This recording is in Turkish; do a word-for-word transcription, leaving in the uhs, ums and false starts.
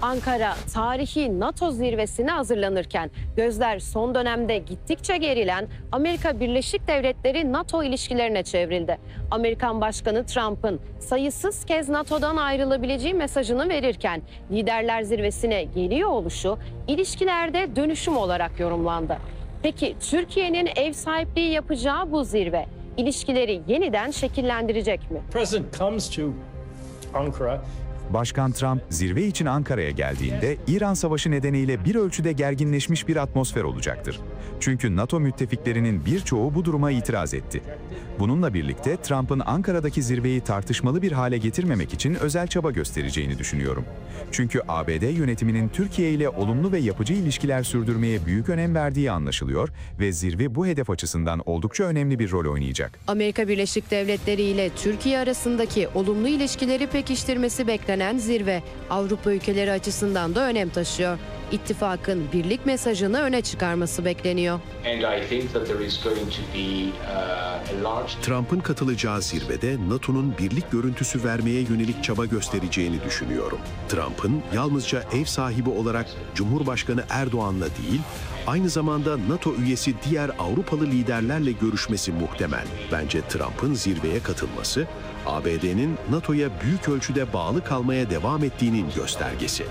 Ankara tarihi NATO zirvesine hazırlanırken gözler son dönemde gittikçe gerilen Amerika Birleşik Devletleri NATO ilişkilerine çevrildi. Amerikan Başkanı Trump'ın sayısız kez NATO'dan ayrılabileceği mesajını verirken liderler zirvesine geliyor oluşu ilişkilerde dönüşüm olarak yorumlandı. Peki Türkiye'nin ev sahipliği yapacağı bu zirve ilişkileri yeniden şekillendirecek mi? President comes to Ankara. Başkan Trump zirve için Ankara'ya geldiğinde İran Savaşı nedeniyle bir ölçüde gerginleşmiş bir atmosfer olacaktır. Çünkü NATO müttefiklerinin birçoğu bu duruma itiraz etti. Bununla birlikte Trump'ın Ankara'daki zirveyi tartışmalı bir hale getirmemek için özel çaba göstereceğini düşünüyorum. Çünkü A B D yönetiminin Türkiye ile olumlu ve yapıcı ilişkiler sürdürmeye büyük önem verdiği anlaşılıyor ve zirve bu hedef açısından oldukça önemli bir rol oynayacak. Amerika Birleşik Devletleri ile Türkiye arasındaki olumlu ilişkileri pekiştirmesi beklenen zirve Avrupa ülkeleri açısından da önem taşıyor. İttifakın birlik mesajını öne çıkarması bekleniyor. Trump'ın katılacağı zirvede NATO'nun birlik görüntüsü vermeye yönelik çaba göstereceğini düşünüyorum. Trump'ın yalnızca ev sahibi olarak Cumhurbaşkanı Erdoğan'la değil, aynı zamanda NATO üyesi diğer Avrupalı liderlerle görüşmesi muhtemel. Bence Trump'ın zirveye katılması, A B D'nin NATO'ya büyük ölçüde bağlı kalmaya devam ettiğinin göstergesi.